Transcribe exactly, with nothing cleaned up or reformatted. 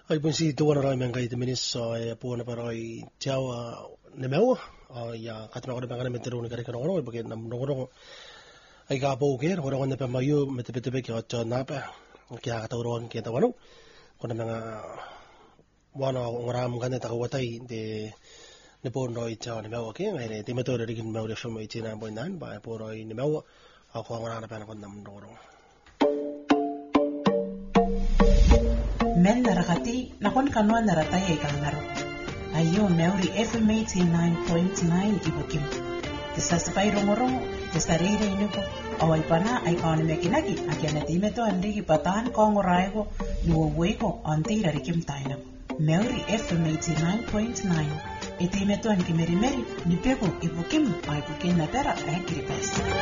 Ai pun si tuan rai mengai te minissa e puana parai tiawa ne meua ya katma ko bangana metero ni kare kono porque nam no ai ka po ke ro ro ne pa mayu mete pete pe ke cha na pa ke ha ta ro ke ta wanu ko na nga wana ngoram gane ta watai de ne po no i cha ne meua ke ngai ne te metero ri kin meua fo mai tina bo nan ba po ro i ne meua a ko ngora na pa ko nam no ro Men narakati nakon kanwa naratai ay kangaro. Ayo Maori F M eighty-nine point nine ibukim. Tesa sapay rongorongo, tesa reire inuko. Awal pana ay kawan mekinagi. Akya natime to andigi patahan kongoraigo nuwawego antira rikim tayo. Maori F M eighty-nine point nine. Itime to an kimerimeri nipego ibukim ay bukin na pera ay kiripes.